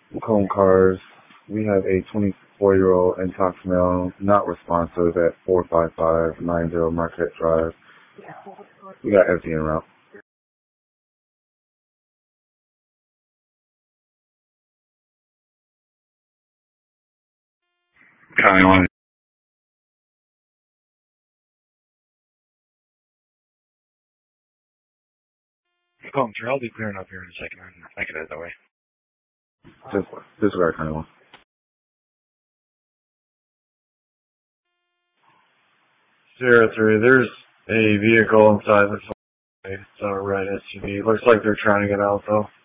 Home cars. We have a 24-year-old Intox male, not responsive at 45590 Marquette Drive. We got empty en route. County line. Oh, sure. I'll be clearing up here in a second. I can head that way. Disregard County 1. 03, there's a vehicle inside the it's a red SUV. Looks like they're trying to get out though.